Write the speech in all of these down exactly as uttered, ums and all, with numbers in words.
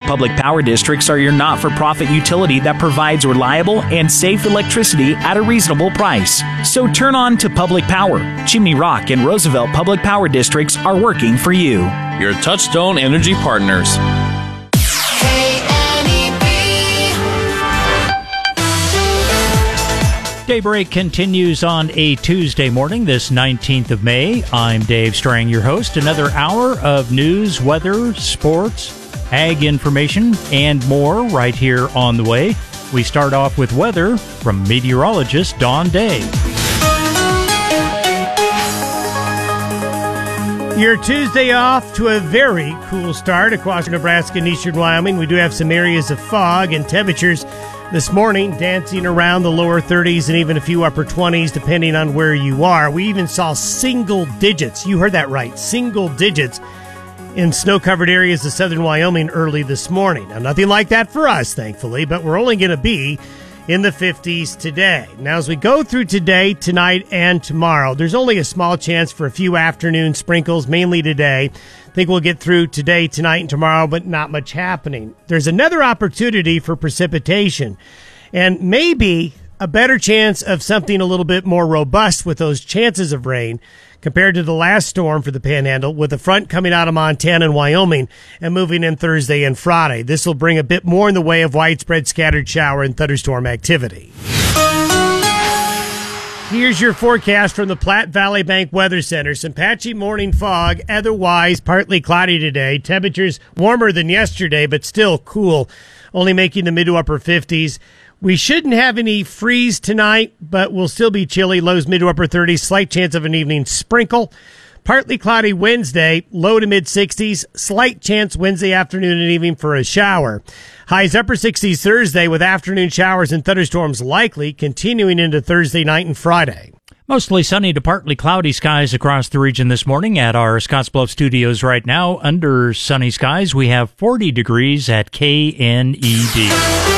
Public Power Districts are your not-for-profit utility that provides reliable and safe electricity at a reasonable price. So turn on to Public Power. Chimney Rock and Roosevelt Public Power Districts are working for you. Your Touchstone Energy partners. Daybreak continues on a Tuesday morning, this nineteenth of May. I'm Dave Strang, your host. Another hour of news, weather, sports, ag information, and more right here on the way. We start off with weather from meteorologist Dawn Day. Your Tuesday off to a very cool start across Nebraska and eastern Wyoming. We do have some areas of fog and temperatures this morning dancing around the lower thirties and even a few upper twenties depending on where you are. We even saw single digits. You heard that right. Single digits in snow-covered areas of southern Wyoming early this morning. Now, nothing like that for us, thankfully, but we're only going to be in the fifties today. Now, as we go through today, tonight, and tomorrow, there's only a small chance for a few afternoon sprinkles, mainly today. I think we'll get through today, tonight, and tomorrow, but not much happening. There's another opportunity for precipitation, and maybe a better chance of something a little bit more robust with those chances of rain compared to the last storm for the Panhandle, with the front coming out of Montana and Wyoming and moving in Thursday and Friday. This will bring a bit more in the way of widespread scattered shower and thunderstorm activity. Here's your forecast from the Platte Valley Bank Weather Center. Some patchy morning fog, otherwise partly cloudy today. Temperatures warmer than yesterday, but still cool, only making the mid to upper fifties. We shouldn't have any freeze tonight, but we'll still be chilly. Lows mid to upper thirties, slight chance of an evening sprinkle. Partly cloudy Wednesday, low to mid sixties, slight chance Wednesday afternoon and evening for a shower. Highs upper sixties Thursday with afternoon showers and thunderstorms likely continuing into Thursday night and Friday. Mostly sunny to partly cloudy skies across the region this morning at our Scottsbluff studios right now. Under sunny skies, we have forty degrees at K N E D.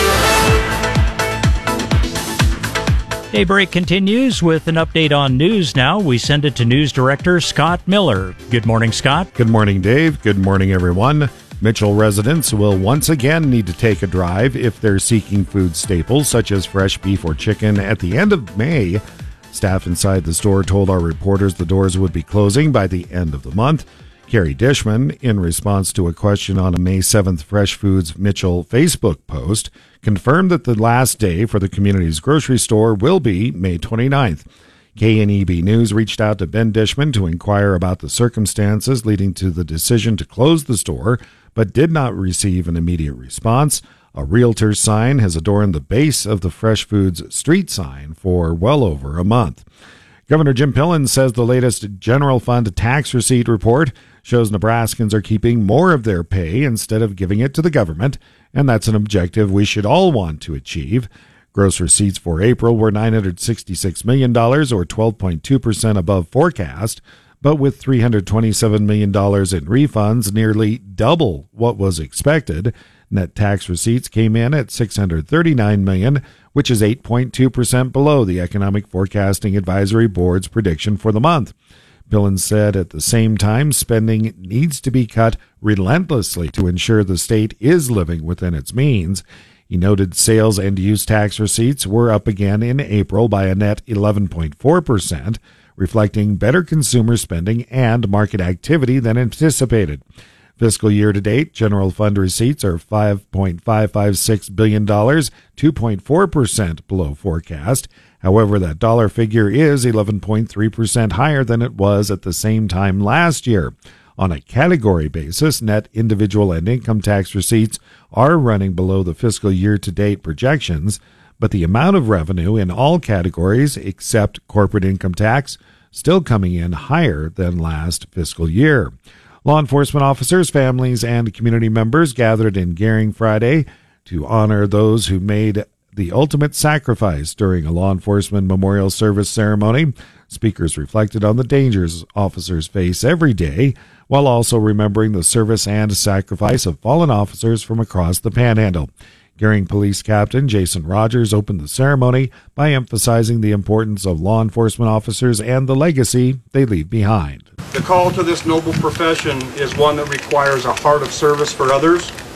Daybreak continues with an update on news now. We send it to News Director Scott Miller. Good morning, Scott. Good morning, Dave. Good morning, everyone. Mitchell residents will once again need to take a drive if they're seeking food staples such as fresh beef or chicken at the end of May. Staff inside the store told our reporters the doors would be closing by the end of the month. Carrie Dishman, in response to a question on a May seventh Fresh Foods Mitchell Facebook post, confirmed that the last day for the community's grocery store will be May twenty-ninth. K N E B News reached out to Ben Dishman to inquire about the circumstances leading to the decision to close the store, but did not receive an immediate response. A realtor's sign has adorned the base of the Fresh Foods street sign for well over a month. Governor Jim Pillen says the latest general fund tax receipt report shows Nebraskans are keeping more of their pay instead of giving it to the government, and that's an objective we should all want to achieve. Gross receipts for April were nine hundred sixty-six million dollars, or twelve point two percent above forecast, but with three hundred twenty-seven million dollars in refunds, nearly double what was expected. Net tax receipts came in at six hundred thirty-nine million dollars, which is eight point two percent below the Economic Forecasting Advisory Board's prediction for the month. Pillen said at the same time, spending needs to be cut relentlessly to ensure the state is living within its means. He noted sales and use tax receipts were up again in April by a net eleven point four percent, reflecting better consumer spending and market activity than anticipated. Fiscal year-to-date, general fund receipts are five point five five six billion dollars, two point four percent below forecast. However, that dollar figure is eleven point three percent higher than it was at the same time last year. On a category basis, net individual and income tax receipts are running below the fiscal year-to-date projections, but the amount of revenue in all categories except corporate income tax still coming in higher than last fiscal year. Law enforcement officers, families, and community members gathered in Gering Friday to honor those who made the ultimate sacrifice during a law enforcement memorial service ceremony. Speakers reflected on the dangers officers face every day, while also remembering the service and sacrifice of fallen officers from across the Panhandle. Gering Police Captain Jason Rogers opened the ceremony by emphasizing the importance of law enforcement officers and the legacy they leave behind. The call to this noble profession is one that requires a heart of service for others,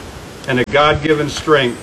and a God-given strength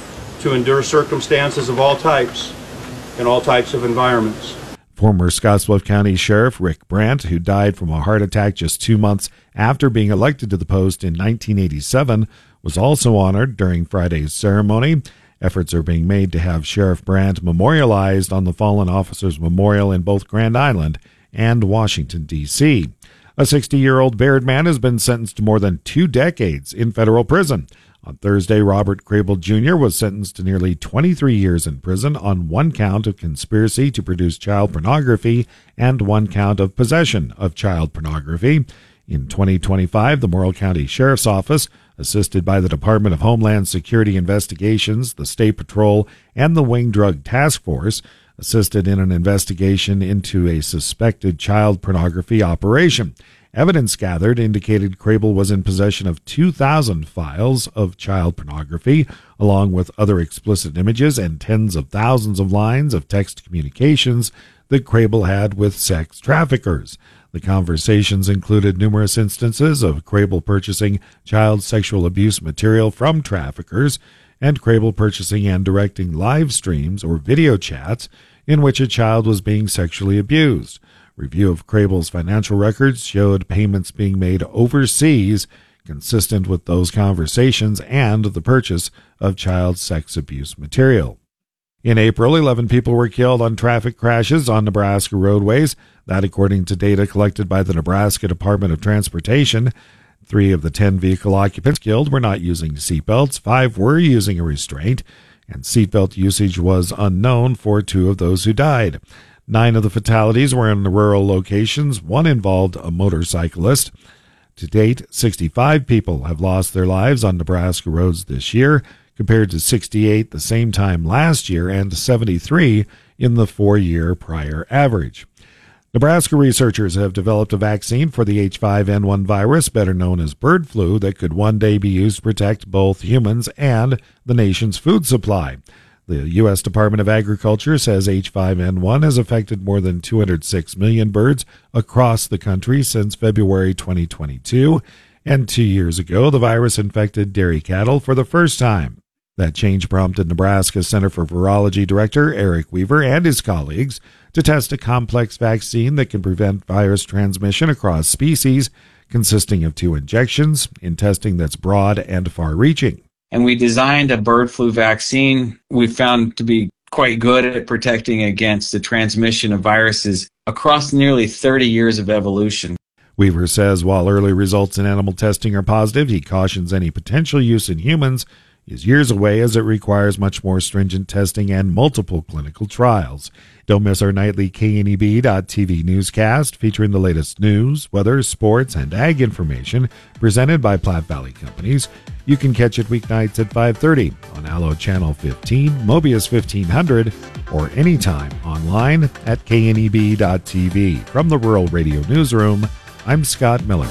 to endure circumstances of all types in all types of environments. Former Scottsbluff County Sheriff Rick Brandt, who died from a heart attack just two months after being elected to the post in nineteen eighty-seven, was also honored during Friday's ceremony. Efforts are being made to have Sheriff Brandt memorialized on the Fallen Officers Memorial in both Grand Island and Washington, D C A sixty-year-old Baird man has been sentenced to more than two decades in federal prison. On Thursday, Robert Crable Junior was sentenced to nearly twenty-three years in prison on one count of conspiracy to produce child pornography and one count of possession of child pornography. In twenty twenty-five, the Morrill County Sheriff's Office, assisted by the Department of Homeland Security Investigations, the State Patrol, and the Wing Drug Task Force, assisted in an investigation into a suspected child pornography operation. Evidence gathered indicated Crable was in possession of two thousand files of child pornography, along with other explicit images and tens of thousands of lines of text communications that Crable had with sex traffickers. The conversations included numerous instances of Crable purchasing child sexual abuse material from traffickers, and Crable purchasing and directing live streams or video chats in which a child was being sexually abused. Review of Crable's financial records showed payments being made overseas, consistent with those conversations and the purchase of child sex abuse material. In April, eleven people were killed on traffic crashes on Nebraska roadways. That according to data collected by the Nebraska Department of Transportation. Three of the ten vehicle occupants killed were not using seatbelts. Five were using a restraint, and seatbelt usage was unknown for two of those who died. Nine of the fatalities were in rural locations. One involved a motorcyclist. To date, sixty-five people have lost their lives on Nebraska roads this year, compared to sixty-eight the same time last year and seventy-three in the four-year prior average. Nebraska researchers have developed a vaccine for the H five N one virus, better known as bird flu, that could one day be used to protect both humans and the nation's food supply. The U S Department of Agriculture says H five N one has affected more than two hundred six million birds across the country since February twenty twenty-two, and two years ago the virus infected dairy cattle for the first time. That change prompted Nebraska Center for Virology Director Eric Weaver and his colleagues to test a complex vaccine that can prevent virus transmission across species, consisting of two injections, in testing that's broad and far-reaching. And we designed a bird flu vaccine we found to be quite good at protecting against the transmission of viruses across nearly thirty years of evolution. Weaver says while early results in animal testing are positive, he cautions any potential use in humans is years away as it requires much more stringent testing and multiple clinical trials. Don't miss our nightly K N E B dot T V newscast featuring the latest news, weather, sports, and ag information presented by Platte Valley Companies. You can catch it weeknights at five thirty on Allo Channel fifteen, Mobius fifteen hundred, or anytime online at K N E B dot T V. From the Rural Radio Newsroom, I'm Scott Miller.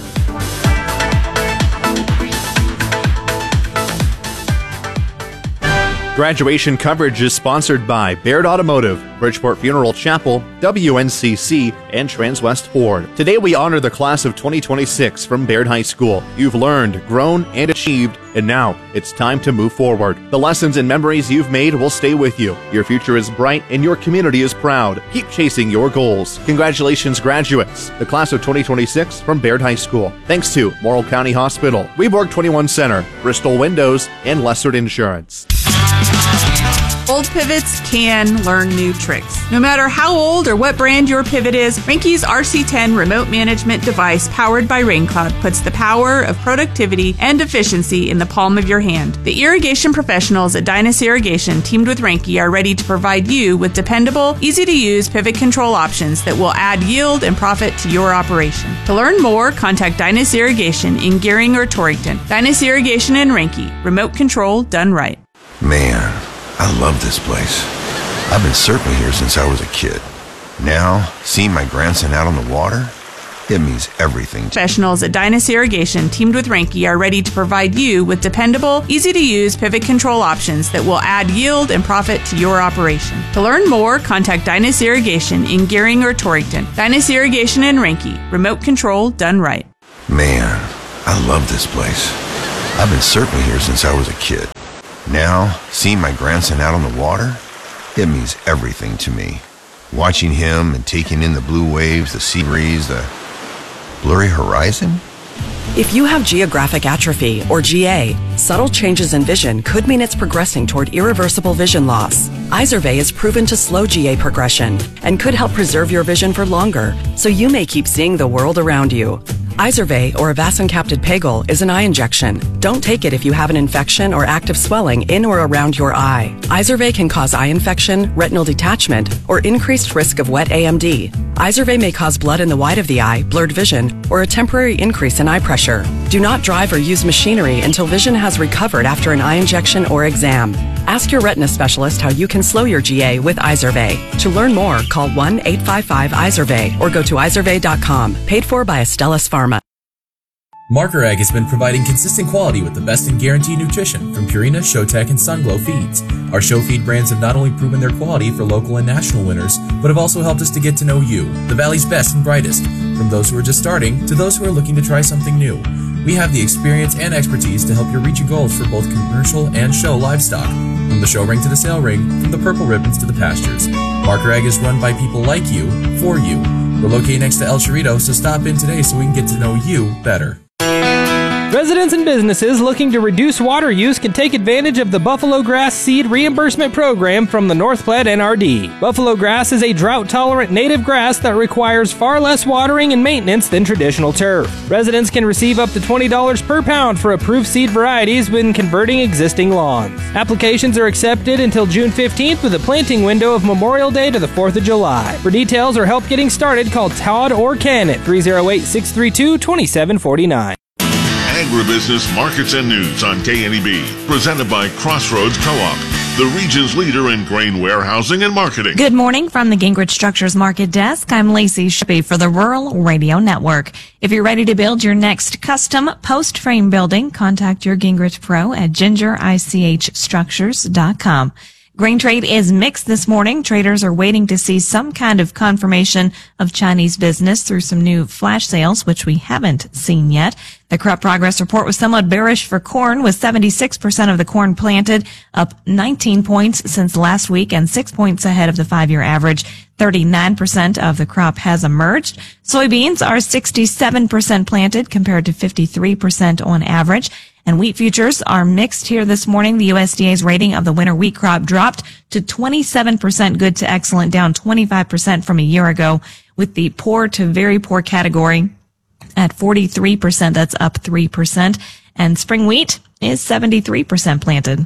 Graduation coverage is sponsored by Baird Automotive, Bridgeport Funeral Chapel, W N C C, and Transwest Ford. Today we honor the class of twenty twenty-six from Baird High School. You've learned, grown, and achieved, and now it's time to move forward. The lessons and memories you've made will stay with you. Your future is bright and your community is proud. Keep chasing your goals. Congratulations, graduates. The class of twenty twenty-six from Baird High School. Thanks to Morrill County Hospital, Weborg twenty-one Center, Bristol Windows, and Lessard Insurance. Old pivots can learn new tricks. No matter how old or what brand your pivot is, Reinke's R C ten remote management device powered by RainCloud puts the power of productivity and efficiency in the palm of your hand. The irrigation professionals at Dynas Irrigation, teamed with Reinke, are ready to provide you with dependable, easy-to-use pivot control options that will add yield and profit to your operation. To learn more, contact Dynas Irrigation in Gearing or Torrington. Dynas Irrigation and Reinke. Remote control done right. Man, I love this place. I've been surfing here since I was a kid. Now, seeing my grandson out on the water, it means everything. Professionals at Dynas Irrigation, teamed with Reinke, are ready to provide you with dependable, easy-to-use pivot control options that will add yield and profit to your operation. To learn more, contact Dynas Irrigation in Gearing or Torrington. Dynas Irrigation and Reinke. Remote control done right. Man, I love this place. I've been surfing here since I was a kid. Now, seeing my grandson out on the water, it means everything to me. Watching him and taking in the blue waves, the sea breeze, the blurry horizon. If you have geographic atrophy, or G A, subtle changes in vision could mean it's progressing toward irreversible vision loss. Izervay is proven to slow G A progression and could help preserve your vision for longer, so you may keep seeing the world around you. Izervay, or avacincaptad pegol, is an eye injection. Don't take it if you have an infection or active swelling in or around your eye. Izervay can cause eye infection, retinal detachment, or increased risk of wet A M D. Izervay may cause blood in the white of the eye, blurred vision, or a temporary increase in eye pressure. Do not drive or use machinery until vision has recovered after an eye injection or exam. Ask your retina specialist how you can slow your G A with Izervay. To learn more, call one eight five five Izervay or go to izervay dot com. Paid for by Astellas Pharma. Marker Egg has been providing consistent quality with the best in guaranteed nutrition from Purina, Showtech, and Sunglow feeds. Our Show Feed brands have not only proven their quality for local and national winners, but have also helped us to get to know you, the Valley's best and brightest, from those who are just starting to those who are looking to try something new. We have the experience and expertise to help you reach your goals for both commercial and show livestock, from the show ring to the sale ring, from the purple ribbons to the pastures. Marker Egg is run by people like you, for you. We're located next to El Chorrito, so stop in today so we can get to know you better. Residents and businesses looking to reduce water use can take advantage of the Buffalo Grass Seed Reimbursement Program from the North Platte N R D. Buffalo Grass is a drought-tolerant native grass that requires far less watering and maintenance than traditional turf. Residents can receive up to twenty dollars per pound for approved seed varieties when converting existing lawns. Applications are accepted until June fifteenth with a planting window of Memorial Day to the fourth of July. For details or help getting started, call Todd or Ken at three oh eight, six three two, two seven four nine. Agribusiness Markets and News on K N E B, presented by Crossroads Co-op, the region's leader in grain warehousing and marketing. Good morning from the Gingrich Structures Market Desk. I'm Lacey Shippey for the Rural Radio Network. If you're ready to build your next custom post-frame building, contact your Gingrich Pro at ginger ich structures dot com. Grain trade is mixed this morning. Traders are waiting to see some kind of confirmation of Chinese business through some new flash sales, which we haven't seen yet. The crop progress report was somewhat bearish for corn, with seventy-six percent of the corn planted, up nineteen points since last week and six points ahead of the five-year average. thirty-nine percent of the crop has emerged. Soybeans are sixty-seven percent planted compared to fifty-three percent on average. And wheat futures are mixed here this morning. The U S D A's rating of the winter wheat crop dropped to twenty-seven percent good to excellent, down twenty-five percent from a year ago, with the poor to very poor category at forty-three percent. That's up three percent. And spring wheat is seventy-three percent planted.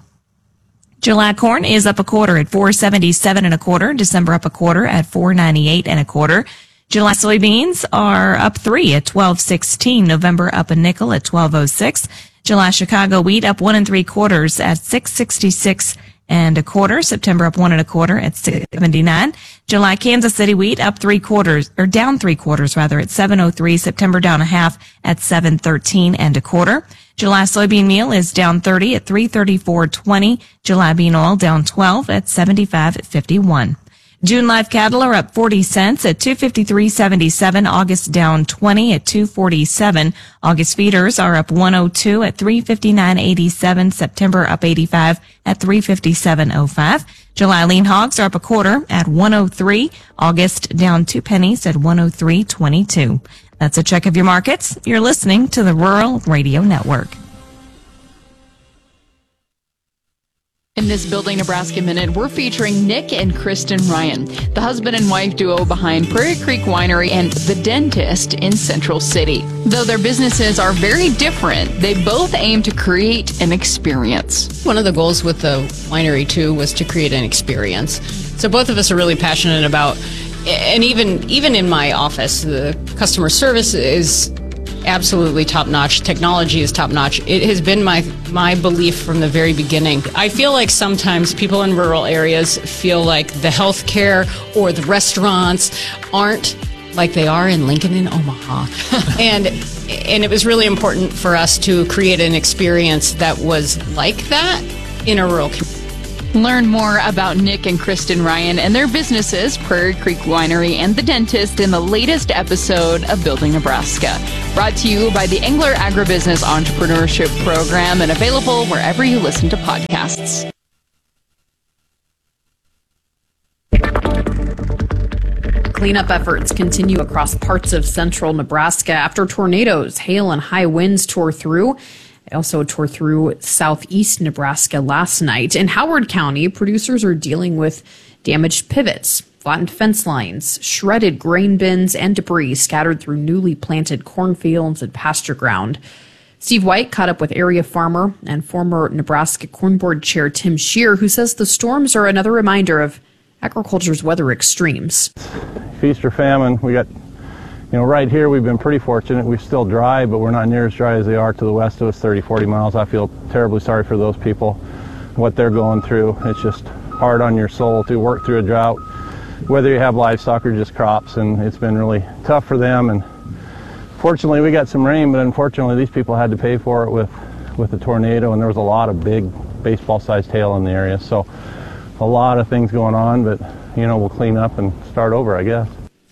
July corn is up a quarter at four seventy-seven and a quarter. December up a quarter at four ninety-eight and a quarter. July soybeans are up three at twelve sixteen. November up a nickel at twelve oh six. July Chicago wheat up one and three quarters at six sixty-six and a quarter. September up one and a quarter at six seventy-nine. July Kansas City wheat up three quarters, or down three quarters rather, at seven oh three. September down a half at seven thirteen and a quarter. July soybean meal is down thirty at three thirty-four twenty. July bean oil down twelve at seventy-five fifty-one. June live cattle are up forty cents at two fifty-three seventy-seven. August down twenty at two forty-seven. August feeders are up one oh two at three fifty-nine eighty-seven. September up eighty-five at three fifty-seven oh five. July lean hogs are up a quarter at one oh three. August down two pennies at one oh three twenty-two. That's a check of your markets. You're listening to the Rural Radio Network. In this Building Nebraska Minute, we're featuring Nick and Kristen Ryan, the husband and wife duo behind Prairie Creek Winery and The Dentist in Central City. Though their businesses are very different, they both aim to create an experience. One of the goals with the winery, too, was to create an experience. So both of us are really passionate about, and even even in my office, the customer service is absolutely top-notch. Technology is top-notch. It has been my my belief from the very beginning. I feel like sometimes people in rural areas feel like the healthcare or the restaurants aren't like they are in Lincoln and Omaha. and and it was really important for us to create an experience that was like that in a rural community. Learn more about Nick and Kristen Ryan and their businesses, Prairie Creek Winery and The Dentist, in the latest episode of Building Nebraska. Brought to you by the Engler Agribusiness Entrepreneurship Program and available wherever you listen to podcasts. Cleanup efforts continue across parts of central Nebraska after tornadoes, hail, and high winds tore through. They also tore through southeast Nebraska last night. In Howard County, producers are dealing with damaged pivots, flattened fence lines, shredded grain bins, and debris scattered through newly planted cornfields and pasture ground. Steve White caught up with area farmer and former Nebraska Corn Board Chair Tim Scheer, who says the storms are another reminder of agriculture's weather extremes. Feast or famine. We got, you know, right here we've been pretty fortunate. We're still dry, but we're not near as dry as they are to the west of us, thirty, forty miles. I feel terribly sorry for those people, what they're going through. It's just hard on your soul to work through a drought, whether you have livestock or just crops, and it's been really tough for them. And fortunately we got some rain, but unfortunately these people had to pay for it with, with the tornado, and there was a lot of big baseball-sized hail in the area. So a lot of things going on, but, you know, we'll clean up and start over, I guess.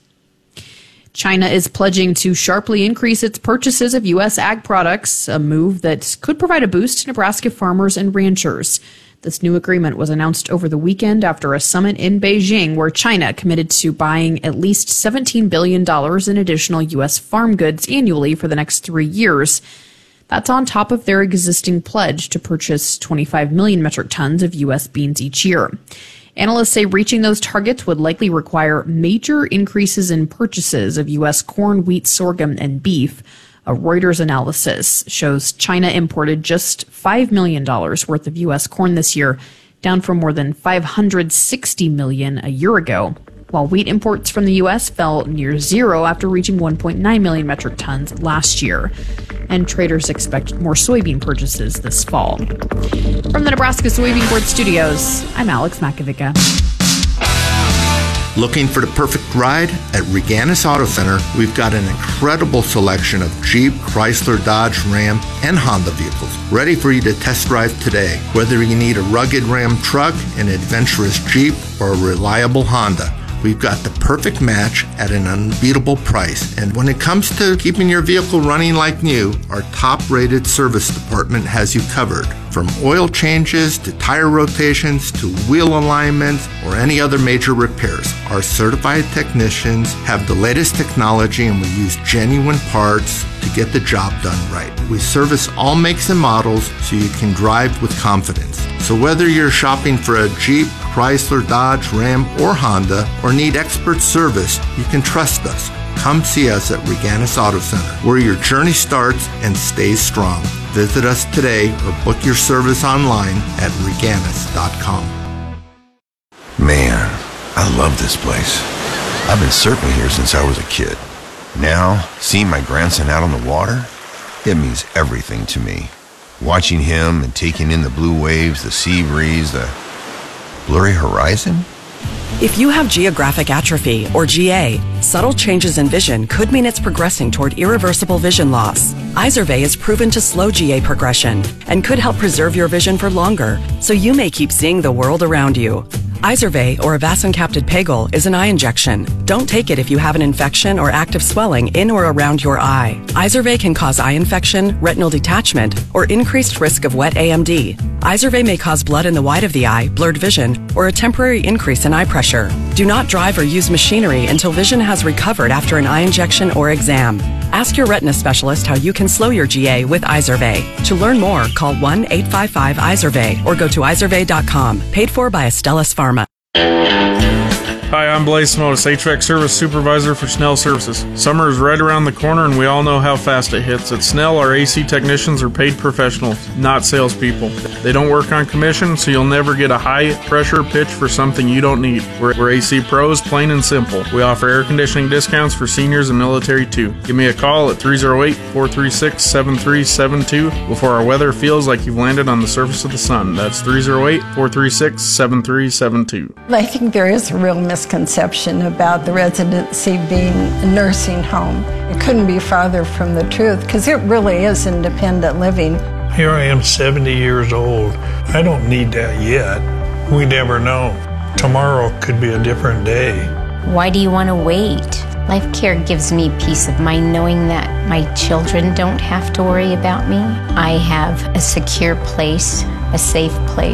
China is pledging to sharply increase its purchases of U S ag products, a move that could provide a boost to Nebraska farmers and ranchers. This new agreement was announced over the weekend after a summit in Beijing where China committed to buying at least seventeen billion dollars in additional U S farm goods annually for the next three years. That's on top of their existing pledge to purchase twenty-five million metric tons of U S beans each year. Analysts say reaching those targets would likely require major increases in purchases of U S corn, wheat, sorghum, and beef. A Reuters analysis shows China imported just five million dollars worth of U S corn this year, down from more than five hundred sixty million dollars a year ago, while wheat imports from the U S fell near zero after reaching one point nine million metric tons last year. And traders expect more soybean purchases this fall. From the Nebraska Soybean Board Studios, I'm Alex Makovica. Looking for the perfect ride? At Reganis Auto Center, we've got an incredible selection of Jeep, Chrysler, Dodge, Ram, and Honda vehicles ready for you to test drive today. Whether you need a rugged Ram truck, an adventurous Jeep, or a reliable Honda, we've got the perfect match at an unbeatable price. And when it comes to keeping your vehicle running like new, our top-rated service department has you covered. From oil changes to tire rotations to wheel alignments or any other major repairs, our certified technicians have the latest technology and we use genuine parts to get the job done right. We service all makes and models so you can drive with confidence. So whether you're shopping for a Jeep, Chrysler, Dodge, Ram, or Honda, or need expert service, you can trust us. Come see us at Reganis Auto Center, where your journey starts and stays strong. Visit us today or book your service online at reganis dot com. Man, I love this place. I've been surfing here since I was a kid. Now, seeing my grandson out on the water, it means everything to me. Watching him and taking in the blue waves, the sea breeze, the blurry horizon. If you have geographic atrophy, or G A, subtle changes in vision could mean it's progressing toward irreversible vision loss. Izervay is proven to slow G A progression and could help preserve your vision for longer, so you may keep seeing the world around you. Izervay, or avacincaptad pegol, is an eye injection. Don't take it if you have an infection or active swelling in or around your eye. Izervay can cause eye infection, retinal detachment, or increased risk of wet A M D. Izervay may cause blood in the white of the eye, blurred vision, or a temporary increase in eye pressure. Do not drive or use machinery until vision has recovered after an eye injection or exam. Ask your retina specialist how you can slow your G A with Izervay. To learn more, call one eight five five Izervay or go to izervay dot com. Paid for by Astellas Pharma. Hi, I'm Blaze Smotis, H V A C Service Supervisor for Snell Services. Summer is right around the corner and we all know how fast it hits. At Snell, our A C technicians are paid professionals, not salespeople. They don't work on commission, so you'll never get a high-pressure pitch for something you don't need. We're, we're A C pros, plain and simple. We offer air conditioning discounts for seniors and military too. Give me a call at three oh eight, four three six, seven three seven two before our weather feels like you've landed on the surface of the sun. That's three oh eight, four three six, seven three seven two. I think there is a real misconception about the residency being a nursing home. It couldn't be farther from the truth because it really is independent living. Here I am, seventy years old. I don't need that yet. We never know. Tomorrow could be a different day. Why do you want to wait? Life Care gives me peace of mind knowing that my children don't have to worry about me. I have a secure place, a safe place.